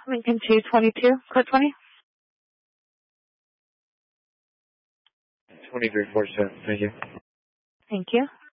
Lincoln 222, code 20. 2347, thank you. Thank you.